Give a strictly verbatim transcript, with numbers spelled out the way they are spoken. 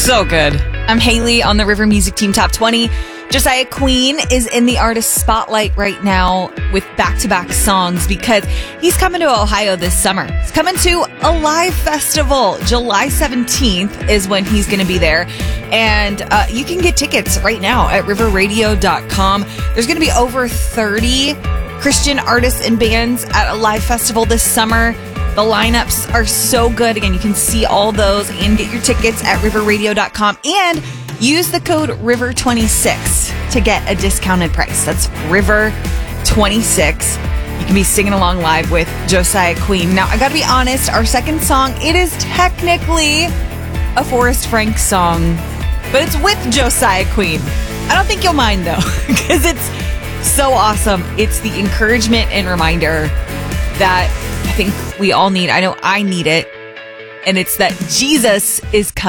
So good. I'm Haley on the River Music Team Top twenty. Josiah Queen is in the artist spotlight right now with back-to-back songs because he's coming to Ohio this summer. He's coming to a live festival. July seventeenth is when he's going to be there. And uh, you can get tickets right now at river radio dot com. There's going to be over thirty Christian artists and bands at a live festival this summer. The lineups are so good. Again, you can see all those and get your tickets at river radio dot com and use the code river twenty-six to get a discounted price. That's river twenty-six. You can be singing along live with Josiah Queen. Now, I got to be honest, our second song, it is technically a Forrest Frank song, but it's with Josiah Queen. I don't think you'll mind, though, because it's so awesome. It's the encouragement and reminder that I think we all need. I know I need it. And it's that Jesus is coming.